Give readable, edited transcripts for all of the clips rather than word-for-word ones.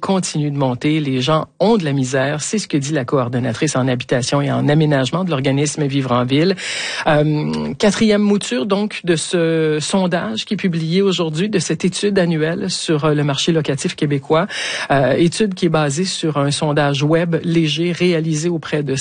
continue de monter. Les gens ont de la misère. C'est ce que dit la coordonnatrice en habitation et en aménagement de l'organisme Vivre en Ville. Quatrième mouture, donc, de ce sondage qui est publié aujourd'hui, de cette étude annuelle sur le marché locatif québécois. Étude qui est basée sur un sondage web léger réalisé auprès de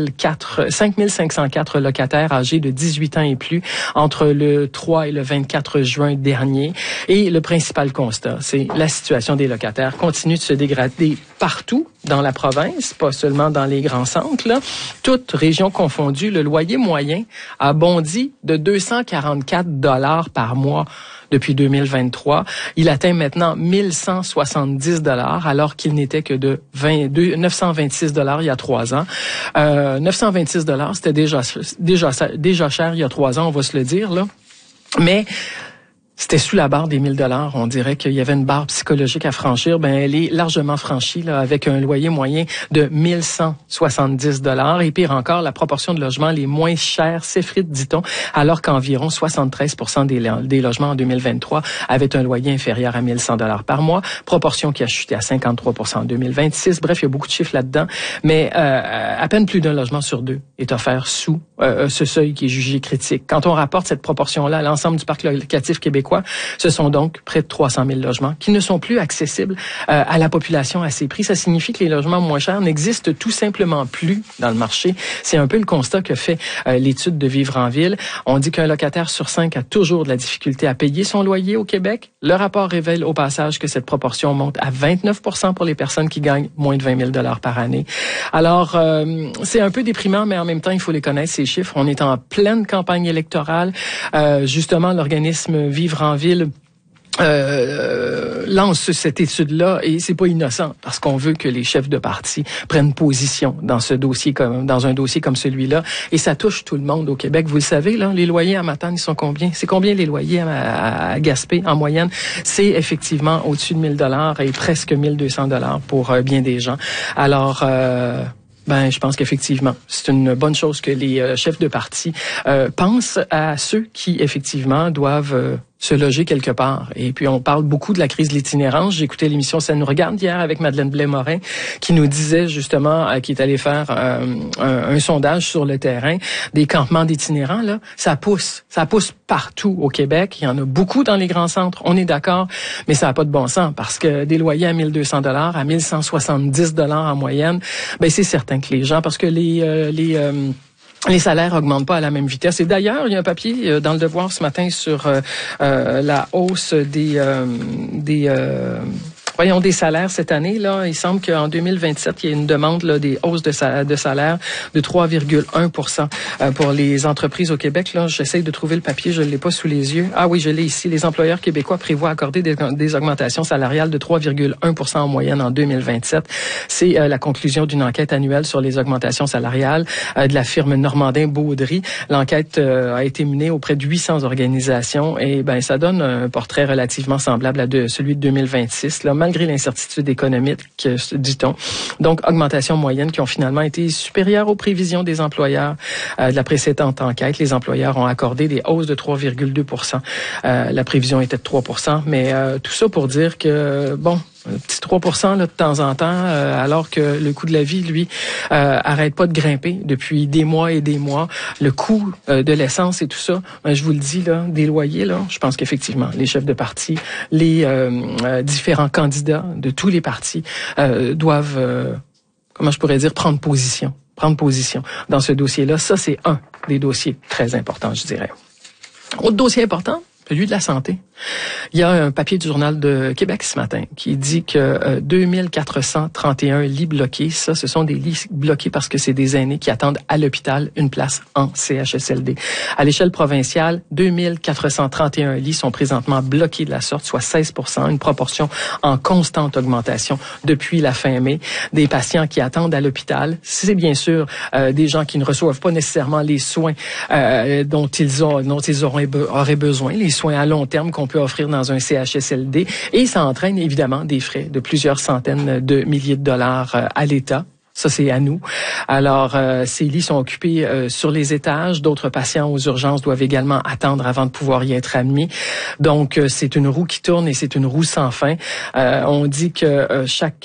5504 locataires âgés de 18 ans et plus entre le 3 et le 24 juin dernier. Et le principal constat, c'est la situation des locataires continue de se dégrader partout dans la province, pas seulement dans les grands centres, là. Toutes régions confondues, le loyer moyen a bondi de 244 $ par mois depuis 2023. Il atteint maintenant 1170 $ alors qu'il n'était que de 926 $ il y a 3 ans. 926 $, c'était déjà cher il y a 3 ans, on va se le dire, là. Mais c'était sous la barre des 1000 $. On dirait qu'il y avait une barre psychologique à franchir. Ben, elle est largement franchie, là, avec un loyer moyen de 1170 $. Et pire encore, la proportion de logements les moins chers s'effrite, dit-on, alors qu'environ 73% des logements en 2023 avaient un loyer inférieur à 1100 $ par mois. Proportion qui a chuté à 53% en 2026. Bref, il y a beaucoup de chiffres là-dedans. Mais, à peine plus d'un logement sur 2 est offert sous ce seuil qui est jugé critique. Quand on rapporte cette proportion-là à l'ensemble du parc locatif québécois, ce sont donc près de 300 000 logements qui ne sont plus accessibles à la population à ces prix. Ça signifie que les logements moins chers n'existent tout simplement plus dans le marché. C'est un peu le constat que fait l'étude de Vivre en Ville. On dit qu'un locataire sur 5 a toujours de la difficulté à payer son loyer au Québec. Le rapport révèle au passage que cette proportion monte à 29% pour les personnes qui gagnent moins de 20 000 $ par année. Alors, c'est un peu déprimant, mais en même temps, il faut les connaître, ces chiffres. On est en pleine campagne électorale. Justement, l'organisme Vivre en Ville lance cette étude-là et c'est pas innocent parce qu'on veut que les chefs de parti prennent position dans ce dossier dans un dossier comme celui-là et ça touche tout le monde au Québec. Vous le savez, là, les loyers à Matane, ils sont combien? C'est combien les loyers à Gaspé en moyenne? C'est effectivement au-dessus de 1000 $ et presque 1200 $ pour bien des gens. Alors, je pense qu'effectivement, c'est une bonne chose que les chefs de parti pensent à ceux qui, effectivement, doivent se loger quelque part. Et puis, on parle beaucoup de la crise de l'itinérance. J'ai écouté l'émission Ça nous regarde hier avec Madeleine Blais-Morin qui nous disait justement qu'il est allé faire un sondage sur le terrain des campements d'itinérants. Là, ça pousse partout au Québec. Il y en a beaucoup dans les grands centres, on est d'accord, mais ça n'a pas de bon sens parce que des loyers à 1200 $, à 1170 $ en moyenne, ben c'est certain que les gens, parce que les salaires augmentent pas à la même vitesse. Et d'ailleurs, il y a un papier dans Le Devoir ce matin sur la hausse des salaires cette année. Là, il semble qu'en 2027, il y a une demande là, des hausses de salaire de 3,1% pour les entreprises au Québec. Là, j'essaie de trouver le papier, je ne l'ai pas sous les yeux. Ah oui, je l'ai ici. Les employeurs québécois prévoient accorder des augmentations salariales de 3,1% en moyenne en 2027. C'est la conclusion d'une enquête annuelle sur les augmentations salariales de la firme Normandin-Beaudry. L'enquête a été menée auprès de 800 organisations et ça donne un portrait relativement semblable à celui de 2026. Là, malgré l'incertitude économique, dit-on. Donc, augmentation moyenne qui ont finalement été supérieures aux prévisions des employeurs de la précédente enquête. Les employeurs ont accordé des hausses de 3,2%. La prévision était de 3%, mais tout ça pour dire que, un petit 3% là, de temps en temps, alors que le coût de la vie, lui, arrête pas de grimper depuis des mois et des mois. Le coût de l'essence et tout ça, je vous le dis, là, des loyers, là, je pense qu'effectivement, les chefs de parti, les différents candidats de tous les partis doivent, prendre position dans ce dossier-là. Ça, c'est un des dossiers très importants, je dirais. Autre dossier important, celui de la santé. Il y a un papier du Journal de Québec ce matin qui dit que 2431 lits bloqués, ce sont des lits bloqués parce que c'est des aînés qui attendent à l'hôpital une place en CHSLD. À l'échelle provinciale, 2431 lits sont présentement bloqués de la sorte, soit 16%, une proportion en constante augmentation depuis la fin mai. Des patients qui attendent à l'hôpital, c'est bien sûr des gens qui ne reçoivent pas nécessairement les soins dont ils auraient besoin, les soins à long terme qu'on peut offrir dans un CHSLD, et ça entraîne évidemment des frais de plusieurs centaines de milliers de dollars à l'État. Ça, c'est à nous. Alors, ces lits sont occupés sur les étages. D'autres patients aux urgences doivent également attendre avant de pouvoir y être admis. Donc, c'est une roue qui tourne et c'est une roue sans fin. On dit que chaque